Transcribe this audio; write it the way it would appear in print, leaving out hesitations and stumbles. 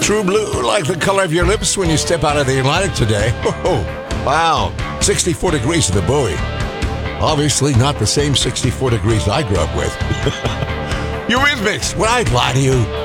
True blue, like the color of your lips when you step out of the Atlantic today. Oh, wow. 64 degrees at the buoy. Obviously not the same 64 degrees I grew up with. Eurythmics, would I lie to you?